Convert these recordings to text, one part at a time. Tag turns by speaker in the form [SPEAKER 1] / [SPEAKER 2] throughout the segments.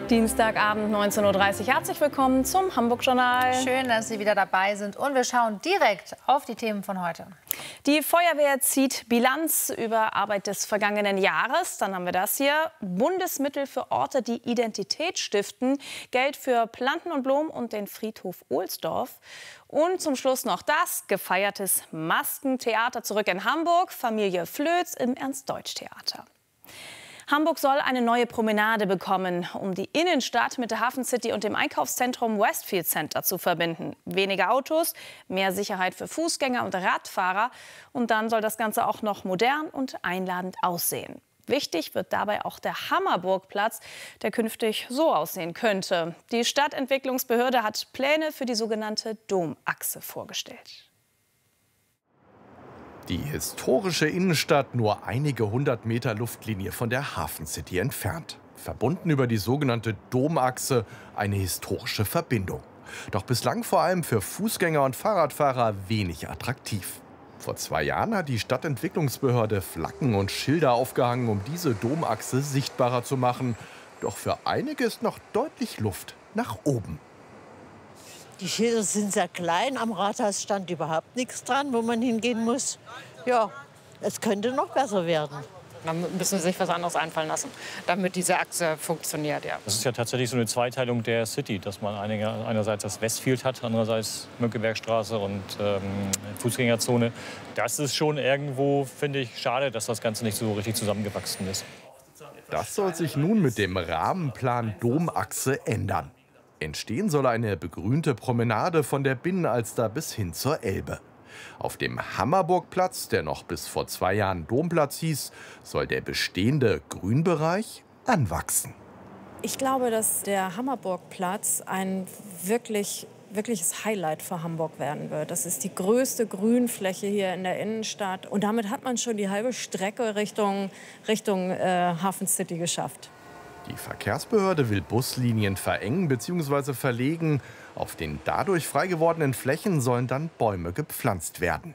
[SPEAKER 1] Dienstagabend 19:30 Uhr. Herzlich willkommen zum Hamburg-Journal.
[SPEAKER 2] Schön, dass Sie wieder dabei sind. Und wir schauen direkt auf die Themen von heute.
[SPEAKER 1] Die Feuerwehr zieht Bilanz über Arbeit des vergangenen Jahres. Dann haben wir das hier. Bundesmittel für Orte, die Identität stiften. Geld für Planten und Blumen und den Friedhof Ohlsdorf. Und zum Schluss noch das. Gefeiertes Maskentheater zurück in Hamburg. Familie Flöz im Ernst-Deutsch-Theater. Hamburg soll eine neue Promenade bekommen, um die Innenstadt mit der Hafen City und dem Einkaufszentrum Westfield Center zu verbinden. Weniger Autos, mehr Sicherheit für Fußgänger und Radfahrer. Und dann soll das Ganze auch noch modern und einladend aussehen. Wichtig wird dabei auch der Hammerburgplatz, der künftig so aussehen könnte. Die Stadtentwicklungsbehörde hat Pläne für die sogenannte Domachse vorgestellt.
[SPEAKER 3] Die historische Innenstadt nur einige 100 Meter Luftlinie von der Hafen City entfernt. Verbunden über die sogenannte Domachse, eine historische Verbindung. Doch bislang vor allem für Fußgänger und Fahrradfahrer wenig attraktiv. Vor 2 Jahren hat die Stadtentwicklungsbehörde Flaggen und Schilder aufgehangen, um diese Domachse sichtbarer zu machen. Doch für einige ist noch deutlich Luft nach oben.
[SPEAKER 4] Die Schilder sind sehr klein, am Rathaus stand überhaupt nichts dran, wo man hingehen muss. Ja, es könnte noch besser werden.
[SPEAKER 5] Dann müssen sie sich was anderes einfallen lassen, damit diese Achse funktioniert. Ja.
[SPEAKER 6] Das ist ja tatsächlich so eine Zweiteilung der City, dass man einerseits das Westfield hat, andererseits Mönckebergstraße und Fußgängerzone. Das ist schon irgendwo, finde ich, schade, dass das Ganze nicht so richtig zusammengewachsen ist.
[SPEAKER 3] Das soll sich nun mit dem Rahmenplan Domachse ändern. Entstehen soll eine begrünte Promenade von der Binnenalster bis hin zur Elbe. Auf dem Hammerburgplatz, der noch bis vor 2 Jahren Domplatz hieß, soll der bestehende Grünbereich anwachsen.
[SPEAKER 7] Ich glaube, dass der Hammerburgplatz ein wirkliches Highlight für Hamburg werden wird. Das ist die größte Grünfläche hier in der Innenstadt. Und damit hat man schon die halbe Strecke Richtung Hafen City geschafft.
[SPEAKER 3] Die Verkehrsbehörde will Buslinien verengen bzw. verlegen. Auf den dadurch frei gewordenen Flächen sollen dann Bäume gepflanzt werden.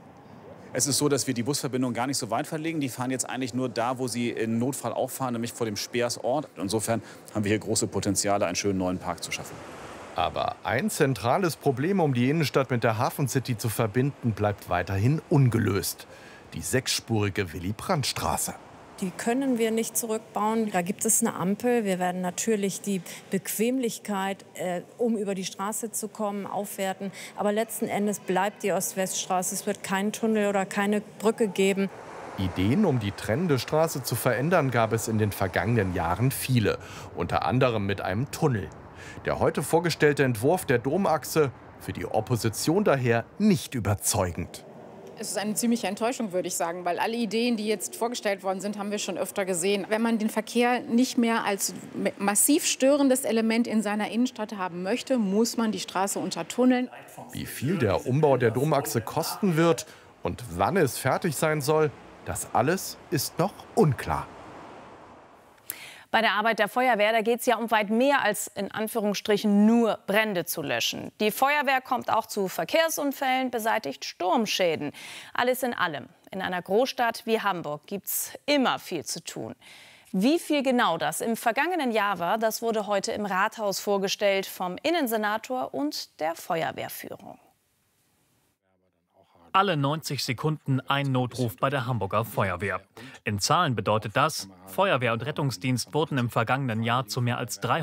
[SPEAKER 8] Es ist so, dass wir die Busverbindung gar nicht so weit verlegen. Die fahren jetzt eigentlich nur da, wo sie im Notfall auch fahren, nämlich vor dem Speersort. Insofern haben wir hier große Potenziale, einen schönen neuen Park zu schaffen.
[SPEAKER 3] Aber ein zentrales Problem, um die Innenstadt mit der Hafen City zu verbinden, bleibt weiterhin ungelöst. Die 6-spurige Willy-Brandt-Straße.
[SPEAKER 7] Die können wir nicht zurückbauen. Da gibt es eine Ampel. Wir werden natürlich die Bequemlichkeit, um über die Straße zu kommen, aufwerten. Aber letzten Endes bleibt die Ost-West-Straße. Es wird keinen Tunnel oder keine Brücke geben.
[SPEAKER 3] Ideen, um die trennende Straße zu verändern, gab es in den vergangenen Jahren viele. Unter anderem mit einem Tunnel. Der heute vorgestellte Entwurf der Domachse, für die Opposition daher nicht überzeugend.
[SPEAKER 5] Es ist eine ziemliche Enttäuschung, würde ich sagen, weil alle Ideen, die jetzt vorgestellt worden sind, haben wir schon öfter gesehen. Wenn man den Verkehr nicht mehr als massiv störendes Element in seiner Innenstadt haben möchte, muss man die Straße untertunneln.
[SPEAKER 3] Wie viel der Umbau der Domachse kosten wird und wann es fertig sein soll, das alles ist noch unklar.
[SPEAKER 1] Bei der Arbeit der Feuerwehr, da geht es ja um weit mehr als in Anführungsstrichen nur Brände zu löschen. Die Feuerwehr kommt auch zu Verkehrsunfällen, beseitigt Sturmschäden. Alles in allem. In einer Großstadt wie Hamburg gibt es immer viel zu tun. Wie viel genau das im vergangenen Jahr war, das wurde heute im Rathaus vorgestellt vom Innensenator und der Feuerwehrführung.
[SPEAKER 9] Alle 90 Sekunden ein Notruf bei der Hamburger Feuerwehr. In Zahlen bedeutet das, Feuerwehr und Rettungsdienst wurden im vergangenen Jahr zu mehr als 300